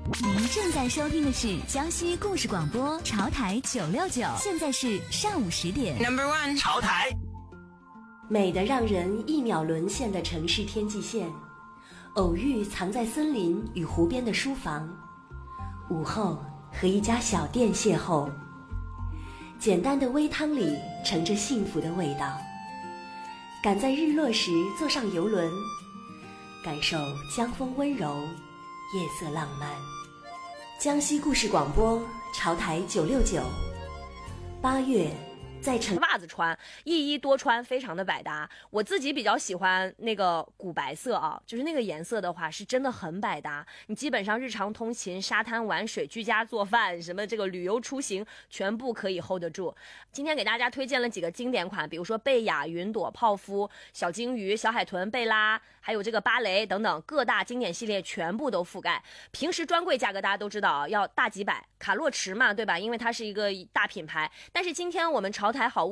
您正在收听的是江西故事广播潮台969，现在是上午10点。 Number one， 潮台。 美得让人一秒沦陷的城市天际线，偶遇藏在森林与湖边的书房，午后和一家小店邂逅，简单的微汤里盛着幸福的味道。赶在日落时坐上游轮，感受江风温柔，夜色浪漫。江西故事广播潮台969，8月在城袜子穿一衣多穿，非常的百搭。我自己比较喜欢那个古白色啊，就是那个颜色的话是真的很百搭，你基本上日常通勤、沙滩玩水、居家做饭，什么这个旅游出行全部可以 hold 得住。今天给大家推荐了几个经典款，比如说贝雅、云朵、泡芙、小金鱼、小海豚、贝拉，还有这个芭蕾等等各大经典系列全部都覆盖。平时专柜价格大家都知道啊，要大几百，卡洛驰嘛，对吧？因为它是一个大品牌。但是今天我们潮台好物